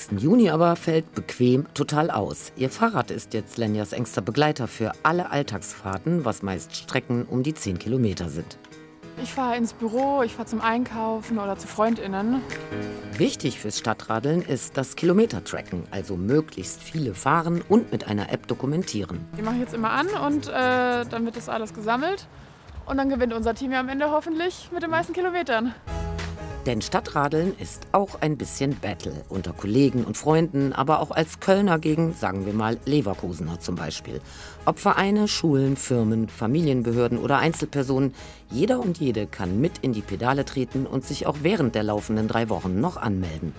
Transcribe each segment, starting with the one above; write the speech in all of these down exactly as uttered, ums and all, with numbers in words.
ersten Juni aber fällt bequem total aus. Ihr Fahrrad ist jetzt Lenjas engster Begleiter für alle Alltagsfahrten, was meist Strecken um die zehn Kilometer sind. Ich fahre ins Büro, ich fahre zum Einkaufen oder zu FreundInnen. Wichtig fürs Stadtradeln ist das Kilometer-Tracken, also möglichst viele fahren und mit einer App dokumentieren. Die mache ich jetzt immer an und äh, dann wird das alles gesammelt. Und dann gewinnt unser Team ja am Ende hoffentlich mit den meisten Kilometern. Denn Stadtradeln ist auch ein bisschen Battle unter Kollegen und Freunden, aber auch als Kölner gegen, sagen wir mal, Leverkusener zum Beispiel. Ob Vereine, Schulen, Firmen, Familienbehörden oder Einzelpersonen, jeder und jede kann mit in die Pedale treten und sich auch während der laufenden drei Wochen noch anmelden.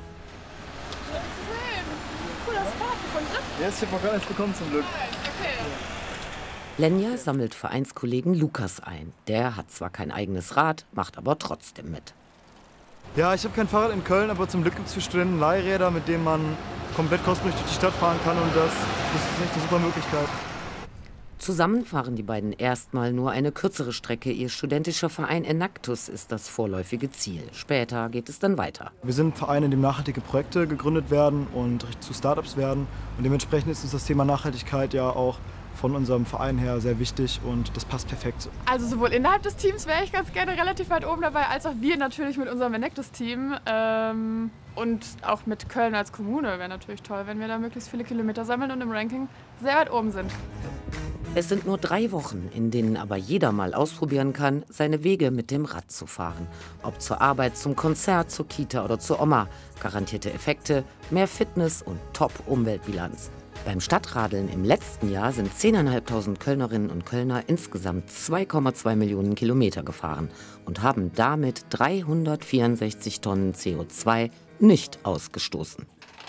Cool, das Fahrrad gefunden. Ja, ich habe noch gar nichts bekommen zum Glück. Okay. Lenja sammelt Vereinskollegen Lukas ein. Der hat zwar kein eigenes Rad, macht aber trotzdem mit. Ja, ich habe kein Fahrrad in Köln, aber zum Glück gibt es für Studenten Leihräder, mit denen man komplett kostenlos durch die Stadt fahren kann und das, das ist echt eine super Möglichkeit. Zusammen fahren die beiden erstmal nur eine kürzere Strecke. Ihr studentischer Verein Enactus ist das vorläufige Ziel. Später geht es dann weiter. Wir sind ein Verein, in dem nachhaltige Projekte gegründet werden und zu Startups werden. Und dementsprechend ist uns das Thema Nachhaltigkeit ja auch von unserem Verein her sehr wichtig und das passt perfekt. Also sowohl innerhalb des Teams wäre ich ganz gerne relativ weit oben dabei, als auch wir natürlich mit unserem Enactus-Team. Ähm, und auch mit Köln als Kommune wäre natürlich toll, wenn wir da möglichst viele Kilometer sammeln und im Ranking sehr weit oben sind. Es sind nur drei Wochen, in denen aber jeder mal ausprobieren kann, seine Wege mit dem Rad zu fahren. Ob zur Arbeit, zum Konzert, zur Kita oder zur Oma. Garantierte Effekte, mehr Fitness und Top-Umweltbilanz. Beim Stadtradeln im letzten Jahr sind zehntausendfünfhundert Kölnerinnen und Kölner insgesamt zwei Komma zwei Millionen Kilometer gefahren und haben damit dreihundertvierundsechzig Tonnen C O zwei nicht ausgestoßen.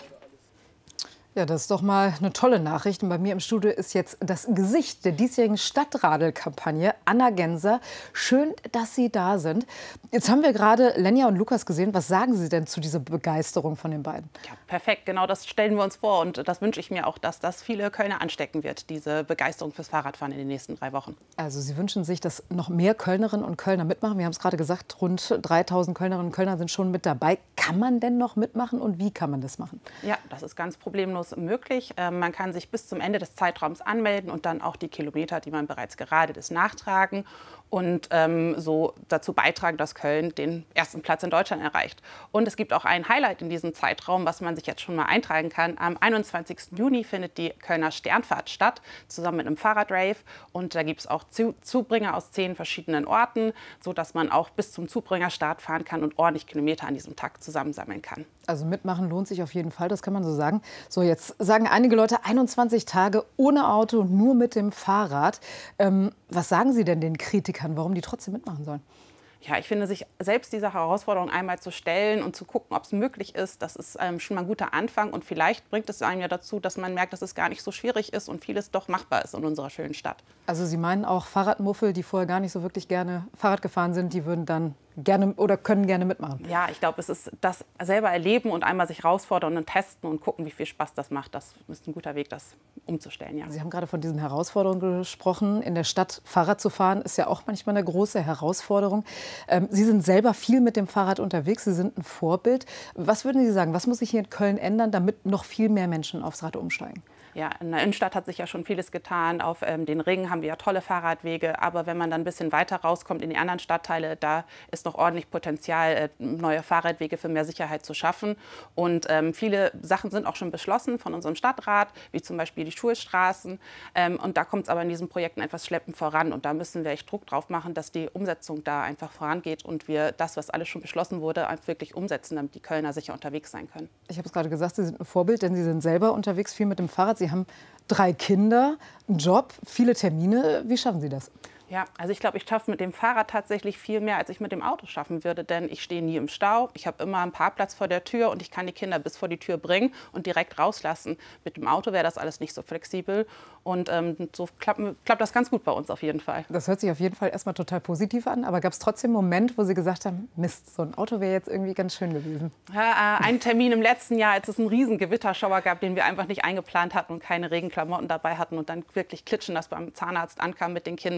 Ja, das ist doch mal eine tolle Nachricht. Und bei mir im Studio ist jetzt das Gesicht der diesjährigen Stadtradelkampagne, Anna Genser. Schön, dass Sie da sind. Jetzt haben wir gerade Lenja und Lukas gesehen. Was sagen Sie denn zu dieser Begeisterung von den beiden? Ja, perfekt, genau das stellen wir uns vor. Und das wünsche ich mir auch, dass das viele Kölner anstecken wird, diese Begeisterung fürs Fahrradfahren in den nächsten drei Wochen. Also Sie wünschen sich, dass noch mehr Kölnerinnen und Kölner mitmachen. Wir haben es gerade gesagt, rund dreitausend Kölnerinnen und Kölner sind schon mit dabei. Kann man denn noch mitmachen und wie kann man das machen? Ja, das ist ganz problemlos möglich. Ähm, man kann sich bis zum Ende des Zeitraums anmelden und dann auch die Kilometer, die man bereits geradelt ist, nachtragen und ähm, so dazu beitragen, dass Köln den ersten Platz in Deutschland erreicht. Und es gibt auch ein Highlight in diesem Zeitraum, was man sich jetzt schon mal eintragen kann. Am einundzwanzigsten Juni findet die Kölner Sternfahrt statt, zusammen mit einem Fahrradrave. Und da gibt es auch Zubringer aus zehn verschiedenen Orten, sodass man auch bis zum Zubringerstart fahren kann und ordentlich Kilometer an diesem Tag zusammensammeln kann. Also mitmachen lohnt sich auf jeden Fall, das kann man so sagen. So, jetzt sagen einige Leute einundzwanzig Tage ohne Auto, nur mit dem Fahrrad. Ähm, was sagen Sie denn den Kritikern, warum die trotzdem mitmachen sollen? Ja, ich finde, sich selbst dieser Herausforderung einmal zu stellen und zu gucken, ob es möglich ist, das ist ähm, schon mal ein guter Anfang. Und vielleicht bringt es einem ja dazu, dass man merkt, dass es gar nicht so schwierig ist und vieles doch machbar ist in unserer schönen Stadt. Also Sie meinen auch Fahrradmuffel, die vorher gar nicht so wirklich gerne Fahrrad gefahren sind, die würden dann gerne oder können gerne mitmachen? Ja, ich glaube, es ist das selber erleben und einmal sich herausfordern und testen und gucken, wie viel Spaß das macht. Das ist ein guter Weg, das umzustellen. Ja. Sie haben gerade von diesen Herausforderungen gesprochen. In der Stadt Fahrrad zu fahren ist ja auch manchmal eine große Herausforderung. Ähm, Sie sind selber viel mit dem Fahrrad unterwegs. Sie sind ein Vorbild. Was würden Sie sagen, was muss sich hier in Köln ändern, damit noch viel mehr Menschen aufs Rad umsteigen? Ja, in der Innenstadt hat sich ja schon vieles getan. Auf ähm, den Ringen haben wir ja tolle Fahrradwege. Aber wenn man dann ein bisschen weiter rauskommt in die anderen Stadtteile, da ist noch ordentlich Potenzial, äh, neue Fahrradwege für mehr Sicherheit zu schaffen. Und ähm, viele Sachen sind auch schon beschlossen von unserem Stadtrat, wie zum Beispiel die Schulstraßen. Ähm, und da kommt es aber in diesen Projekten etwas schleppend voran. Und da müssen wir echt Druck drauf machen, dass die Umsetzung da einfach vorangeht und wir das, was alles schon beschlossen wurde, wirklich umsetzen, damit die Kölner sicher unterwegs sein können. Ich habe es gerade gesagt, Sie sind ein Vorbild, denn Sie sind selber unterwegs, viel mit dem Fahrrad. Sie haben drei Kinder, einen Job, viele Termine. Wie schaffen Sie das? Ja, also ich glaube, ich schaffe mit dem Fahrrad tatsächlich viel mehr, als ich mit dem Auto schaffen würde. Denn ich stehe nie im Stau, ich habe immer einen Parkplatz vor der Tür und ich kann die Kinder bis vor die Tür bringen und direkt rauslassen. Mit dem Auto wäre das alles nicht so flexibel. Und ähm, so klappt, klappt das ganz gut bei uns auf jeden Fall. Das hört sich auf jeden Fall erstmal total positiv an. Aber gab es trotzdem einen Moment, wo Sie gesagt haben, Mist, so ein Auto wäre jetzt irgendwie ganz schön gewesen? Ja, äh, ein Termin im letzten Jahr, als es einen riesen Gewitterschauer gab, den wir einfach nicht eingeplant hatten und keine Regenklamotten dabei hatten und dann wirklich klitschen, dass beim Zahnarzt ankam mit den Kindern.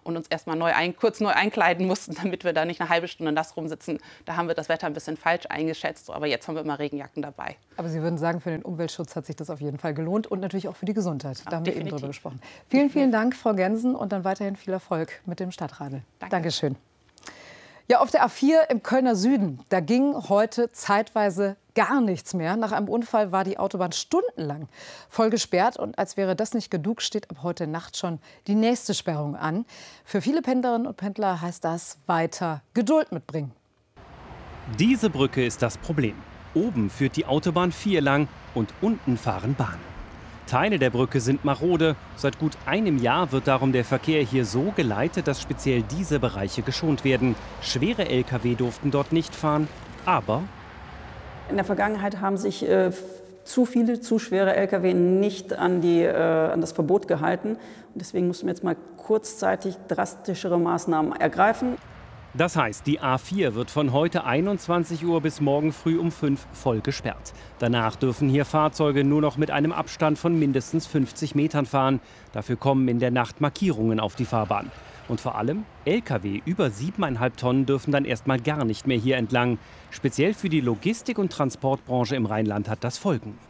und uns erstmal neu ein, kurz neu einkleiden mussten, damit wir da nicht eine halbe Stunde nass rumsitzen. Da haben wir das Wetter ein bisschen falsch eingeschätzt, aber jetzt haben wir immer Regenjacken dabei. Aber Sie würden sagen, für den Umweltschutz hat sich das auf jeden Fall gelohnt und natürlich auch für die Gesundheit. Da Ja, haben definitiv. wir eben drüber gesprochen. Vielen, vielen Dank, Frau Gensen, und dann weiterhin viel Erfolg mit dem Stadtradl. Danke. Dankeschön. Ja, auf der A vier im Kölner Süden, da ging heute zeitweise gar nichts mehr. Nach einem Unfall war die Autobahn stundenlang voll gesperrt. Und als wäre das nicht genug, steht ab heute Nacht schon die nächste Sperrung an. Für viele Pendlerinnen und Pendler heißt das weiter Geduld mitbringen. Diese Brücke ist das Problem. Oben führt die Autobahn vier lang und unten fahren Bahnen. Teile der Brücke sind marode. Seit gut einem Jahr wird darum der Verkehr hier so geleitet, dass speziell diese Bereiche geschont werden. Schwere L K W durften dort nicht fahren, aber in der Vergangenheit haben sich äh, zu viele, zu schwere L K W nicht an, die, äh, an das Verbot gehalten. Und deswegen mussten wir jetzt mal kurzzeitig drastischere Maßnahmen ergreifen. das heißt, die A vier wird von heute einundzwanzig Uhr bis morgen früh um fünf voll gesperrt. Danach dürfen hier Fahrzeuge nur noch mit einem Abstand von mindestens fünfzig Metern fahren. Dafür kommen in der Nacht Markierungen auf die Fahrbahn. Und vor allem L K W über siebeneinhalb Tonnen dürfen dann erstmal gar nicht mehr hier entlang. Speziell für die Logistik- und Transportbranche im Rheinland hat das Folgen.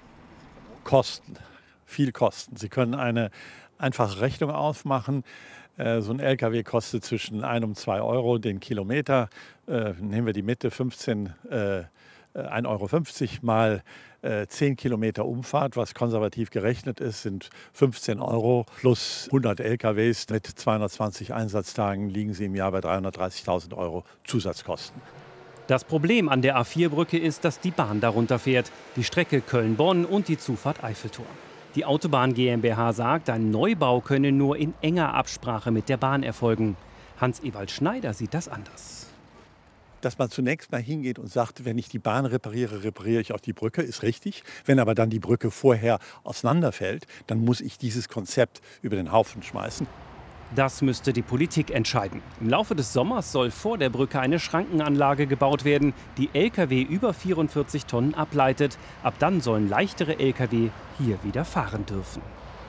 Kosten, viel Kosten. Sie können eine einfache Rechnung aufmachen. So ein L K W kostet zwischen ein und zwei Euro den Kilometer. Äh, nehmen wir die Mitte, fünfzehn, äh, ein Euro fünfzig mal äh, zehn Kilometer Umfahrt, was konservativ gerechnet ist, sind fünfzehn Euro plus hundert L K Ws. Mit zweihundertzwanzig Einsatztagen liegen sie im Jahr bei dreihundertdreißigtausend Euro Zusatzkosten. Das Problem an der A vier Brücke ist, dass die Bahn darunter fährt. Die Strecke Köln-Bonn und die Zufahrt Eiffeltor. Die Autobahn GmbH sagt, ein Neubau könne nur in enger Absprache mit der Bahn erfolgen. Hans-Ewald Schneider sieht das anders. Dass man zunächst mal hingeht und sagt, wenn ich die Bahn repariere, repariere ich auch die Brücke, ist richtig. Wenn aber dann die Brücke vorher auseinanderfällt, dann muss ich dieses Konzept über den Haufen schmeißen. Das müsste die Politik entscheiden. Im Laufe des Sommers soll vor der Brücke eine Schrankenanlage gebaut werden, die L K W über vierundvierzig Tonnen ableitet. Ab dann sollen leichtere L K W hier wieder fahren dürfen.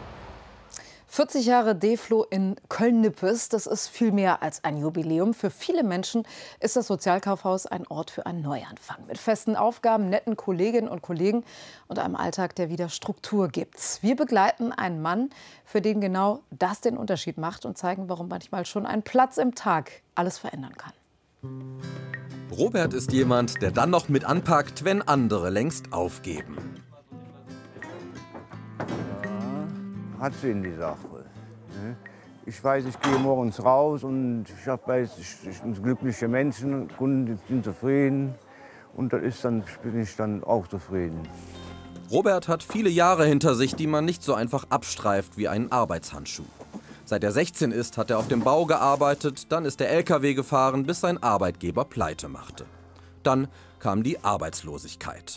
vierzig Jahre Deflo in Köln-Nippes, das ist viel mehr als ein Jubiläum. Für viele Menschen ist das Sozialkaufhaus ein Ort für einen Neuanfang. Mit festen Aufgaben, netten Kolleginnen und Kollegen und einem Alltag, der wieder Struktur gibt. Wir begleiten einen Mann, für den genau das den Unterschied macht und zeigen, warum manchmal schon ein Platz im Tag alles verändern kann. Robert ist jemand, der dann noch mit anpackt, wenn andere längst aufgeben. Hat Sinn, die Sache. Ich weiß, ich gehe morgens raus und ich habe glückliche Menschen, Kunden sind zufrieden und das ist dann, bin ich dann auch zufrieden. Robert hat viele Jahre hinter sich, die man nicht so einfach abstreift wie einen Arbeitshandschuh. Seit er sechzehn ist, hat er auf dem Bau gearbeitet, dann ist er L K W gefahren, bis sein Arbeitgeber pleite machte. Dann kam die Arbeitslosigkeit.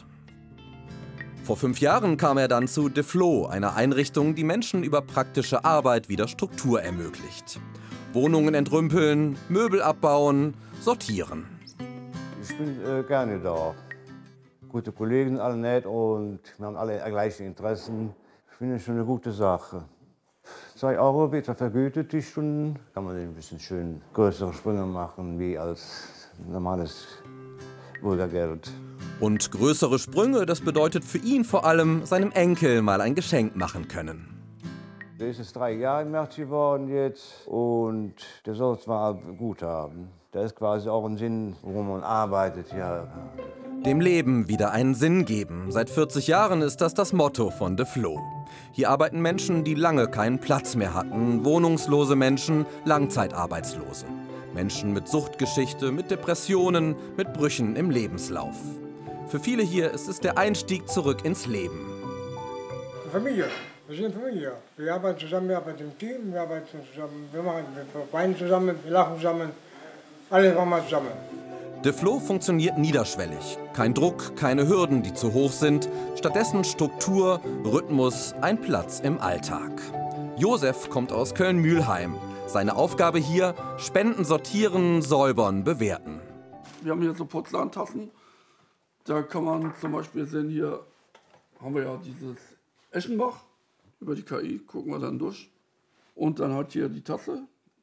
Vor fünf Jahren kam er dann zu Deflo, einer Einrichtung, die Menschen über praktische Arbeit wieder Struktur ermöglicht. Wohnungen entrümpeln, Möbel abbauen, sortieren. Ich bin äh, gerne da. Gute Kollegen, alle nett und wir haben alle gleiche Interessen. Ich finde es schon eine gute Sache. Zwei Euro wird vergütet die Stunden. Kann man ein bisschen schön größere Sprünge machen wie als normales Bürgergeld. Und größere Sprünge, das bedeutet für ihn vor allem, seinem Enkel mal ein Geschenk machen können. Der ist jetzt drei Jahre im März geworden jetzt und der soll es zwar gut haben. Da ist quasi auch ein Sinn, wo man arbeitet. Ja. Dem Leben wieder einen Sinn geben. Seit vierzig Jahren ist das das Motto von Deflo. Hier arbeiten Menschen, die lange keinen Platz mehr hatten. Wohnungslose Menschen, Langzeitarbeitslose. Menschen mit Suchtgeschichte, mit Depressionen, mit Brüchen im Lebenslauf. Für viele hier ist es der Einstieg zurück ins Leben. Familie, wir sind Familie. Wir arbeiten zusammen, wir arbeiten im Team, wir arbeiten zusammen, wir, machen, wir weinen zusammen, wir lachen zusammen, alles machen wir zusammen. Deflo funktioniert niederschwellig. Kein Druck, keine Hürden, die zu hoch sind. Stattdessen Struktur, Rhythmus, ein Platz im Alltag. Josef kommt aus Köln-Mühlheim. Seine Aufgabe hier, Spenden sortieren, säubern, bewerten. Wir haben hier so Porzellantassen. Da kann man zum Beispiel sehen, hier haben wir ja dieses Eschenbach. Über die K I gucken wir dann durch. Und dann halt hier die Tasse.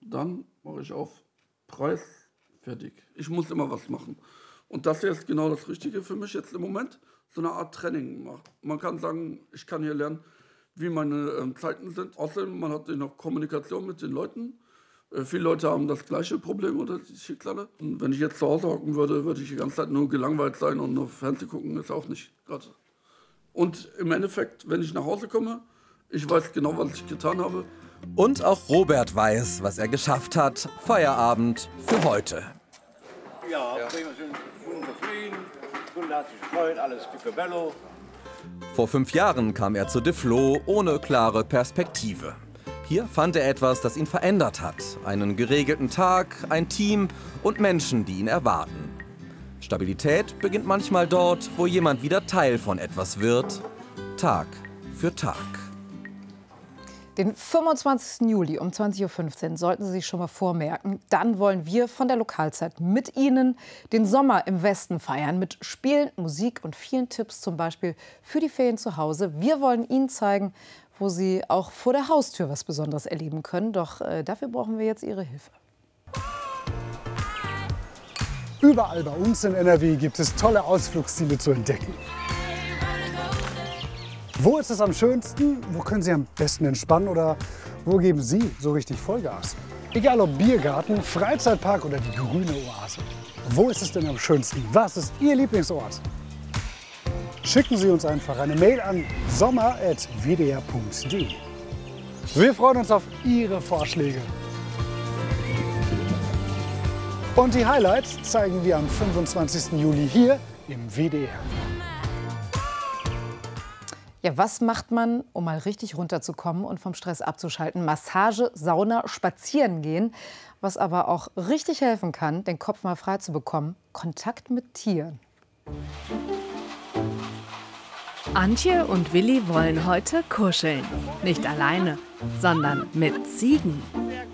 dann mache ich auf Preis, fertig. Ich muss immer was machen. Und das hier ist genau das Richtige für mich jetzt im Moment. So eine Art Training macht. Man kann sagen, ich kann hier lernen, wie meine ähm, Zeiten sind. Außerdem, man hat noch Kommunikation mit den Leuten. Äh, viele Leute haben das gleiche Problem oder die Schicksale. Und wenn ich jetzt zu Hause hocken würde, würde ich die ganze Zeit nur gelangweilt sein und nur Fernsehen gucken, ist auch nicht gerade. Und im Endeffekt, wenn ich nach Hause komme, ich weiß genau, was ich getan habe. Und auch Robert weiß, was er geschafft hat. Feierabend für heute. Ja, wir sind zufrieden. Kunde hat sich gefreut, alles picobello. Vor fünf Jahren kam er zu Deflo ohne klare Perspektive. Hier fand er etwas, das ihn verändert hat. Einen geregelten Tag, ein Team und Menschen, die ihn erwarten. Stabilität beginnt manchmal dort, wo jemand wieder Teil von etwas wird. Tag für Tag. Den fünfundzwanzigsten Juli um zwanzig Uhr fünfzehn sollten Sie sich schon mal vormerken. Dann wollen wir von der Lokalzeit mit Ihnen den Sommer im Westen feiern. Mit Spielen, Musik und vielen Tipps, zum Beispiel für die Ferien zu Hause. Wir wollen Ihnen zeigen, wo Sie auch vor der Haustür was Besonderes erleben können. Doch äh, dafür brauchen wir jetzt Ihre Hilfe. Überall bei uns in N R W gibt es tolle Ausflugsziele zu entdecken. Wo ist es am schönsten? Wo können Sie am besten entspannen? Oder wo geben Sie so richtig Vollgas? Egal ob Biergarten, Freizeitpark oder die grüne Oase. Wo ist es denn am schönsten? Was ist Ihr Lieblingsort? Schicken Sie uns einfach eine Mail an sommer at w d r punkt d e. Wir freuen uns auf Ihre Vorschläge. Und die Highlights zeigen wir am fünfundzwanzigsten Juli hier im W D R. Ja, was macht man, um mal richtig runterzukommen und vom Stress abzuschalten? Massage, Sauna, spazieren gehen. Was aber auch richtig helfen kann, den Kopf mal frei zu bekommen: Kontakt mit Tieren. Antje und Willi wollen heute kuscheln. Nicht alleine, sondern mit Ziegen.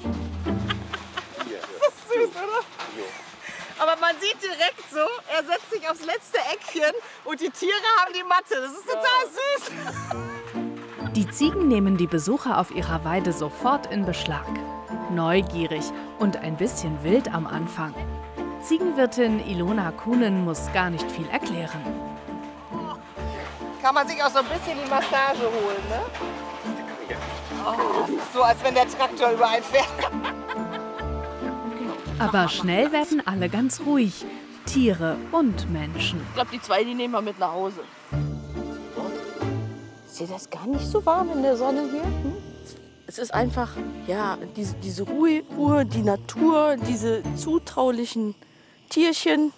Das ist süß, oder? Aber man sieht direkt so, er setzt sich aufs letzte Eckchen und die Tiere haben die Matte. Das ist total süß. Die Ziegen nehmen die Besucher auf ihrer Weide sofort in Beschlag. Neugierig und ein bisschen wild am Anfang. Ziegenwirtin Ilona Kuhnen muss gar nicht viel erklären. Kann man sich auch so ein bisschen die Massage holen, ne? Oh, das ist so, als wenn der Traktor über einen fährt. Aber schnell werden alle ganz ruhig. Tiere und Menschen. Ich glaube, die zwei, die nehmen wir mit nach Hause. Ist dir das gar nicht so warm in der Sonne hier? Hm? Es ist einfach, ja, diese, diese Ruhe, Ruhe, die Natur, diese zutraulichen Tierchen.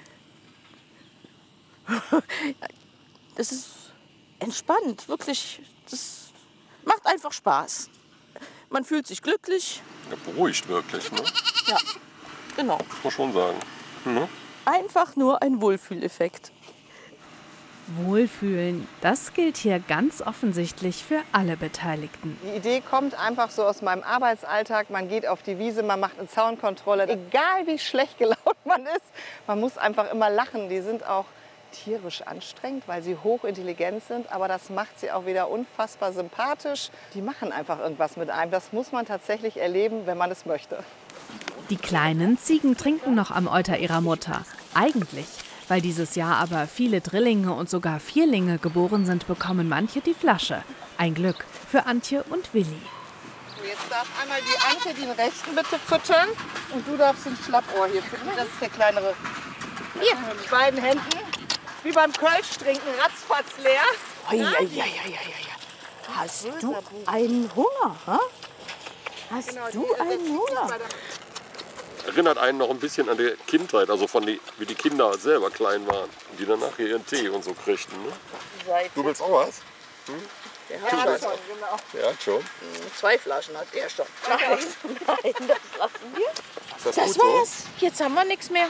Das ist entspannt, wirklich. Das macht einfach Spaß. Man fühlt sich glücklich. Ja, beruhigt wirklich, ne? Ja, genau. Muss man schon sagen. Ne? Einfach nur ein Wohlfühleffekt. Wohlfühlen, das gilt hier ganz offensichtlich für alle Beteiligten. Die Idee kommt einfach so aus meinem Arbeitsalltag. Man geht auf die Wiese, man macht eine Zaunkontrolle. Egal wie schlecht gelaunt man ist, man muss einfach immer lachen. Die sind auch tierisch anstrengend, weil sie hochintelligent sind. Aber das macht sie auch wieder unfassbar sympathisch. Die machen einfach irgendwas mit einem. Das muss man tatsächlich erleben, wenn man es möchte. Die kleinen Ziegen trinken noch am Euter ihrer Mutter. Eigentlich. Weil dieses Jahr aber viele Drillinge und sogar Vierlinge geboren sind, bekommen manche die Flasche. Ein Glück für Antje und Willi. So, jetzt darf einmal die Antje den rechten bitte füttern und du darfst den Schlappohr hier füttern. Das ist der kleinere. Hier, mit beiden Händen. Wie beim Kölsch trinken, ratzfatz leer. Oh, ja, ja, ja, ja, ja. Hast du einen Hunger? Ha? Hast genau, du einen Hunger? Erinnert einen noch ein bisschen an die Kindheit, also von die, wie die Kinder selber klein waren und die dann nachher ihren Tee und so kriegten. Ne? Seite. Du willst auch was? Hm? Der hat schon, schon, genau. Der hat schon. Zwei Flaschen hat der schon. Nein, nein, das lassen wir. Ist das, Das gut war's. so? Jetzt haben wir nichts mehr.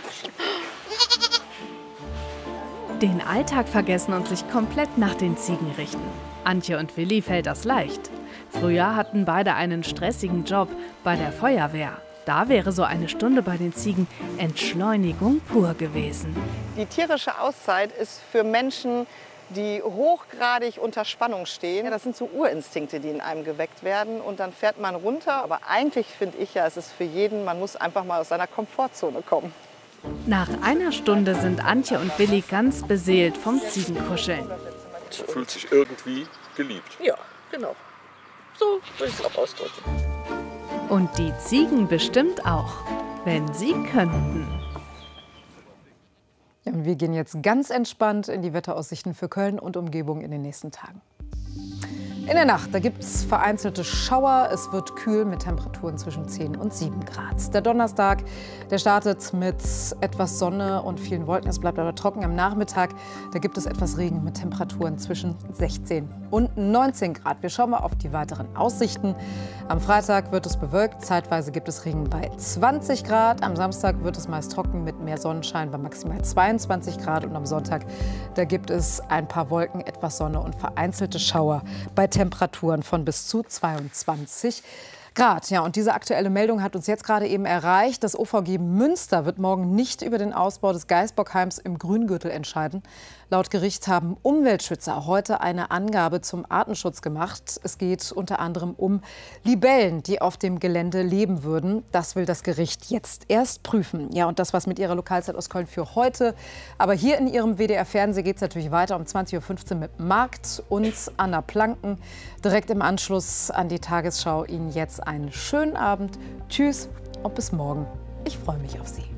Den Alltag vergessen und sich komplett nach den Ziegen richten. Antje und Willi fällt das leicht. Früher hatten beide einen stressigen Job bei der Feuerwehr. Da wäre so eine Stunde bei den Ziegen Entschleunigung pur gewesen. Die tierische Auszeit ist für Menschen die hochgradig unter Spannung stehen. Ja, das sind so Urinstinkte, die in einem geweckt werden. Und dann fährt man runter. Aber eigentlich finde ich ja, es ist für jeden, man muss einfach mal aus seiner Komfortzone kommen. Nach einer Stunde sind Antje und Willi ganz beseelt vom Ziegenkuscheln. Man fühlt sich irgendwie geliebt. Ja, genau. So würde ich es auch ausdrücken. Und die Ziegen bestimmt auch, wenn sie könnten. Ja, und wir gehen jetzt ganz entspannt in die Wetteraussichten für Köln und Umgebung in den nächsten Tagen. In der Nacht, da gibt es vereinzelte Schauer. Es wird kühl mit Temperaturen zwischen zehn und sieben Grad. Der Donnerstag, der startet mit etwas Sonne und vielen Wolken. Es bleibt aber trocken am Nachmittag. Da gibt es etwas Regen mit Temperaturen zwischen sechzehn und neunzehn Grad. Wir schauen mal auf die weiteren Aussichten. Am Freitag wird es bewölkt. Zeitweise gibt es Regen bei zwanzig Grad. Am Samstag wird es meist trocken mit mehr Sonnenschein bei maximal zweiundzwanzig Grad. Und am Sonntag, da gibt es ein paar Wolken, etwas Sonne und vereinzelte Schauer bei Temperaturen von bis zu zweiundzwanzig Grad. Ja, und diese aktuelle Meldung hat uns jetzt gerade eben erreicht. Das O V G Münster wird morgen nicht über den Ausbau des Geißbockheims im Grüngürtel entscheiden. Laut Gericht haben Umweltschützer heute eine Angabe zum Artenschutz gemacht. Es geht unter anderem um Libellen, die auf dem Gelände leben würden. Das will das Gericht jetzt erst prüfen. Ja, und das war's mit Ihrer Lokalzeit aus Köln für heute. Aber hier in Ihrem W D R-Fernsehen geht es natürlich weiter um zwanzig Uhr fünfzehn mit Markt und Anna Planken. Direkt im Anschluss an die Tagesschau Ihnen jetzt einen schönen Abend. Tschüss und bis morgen. Ich freue mich auf Sie.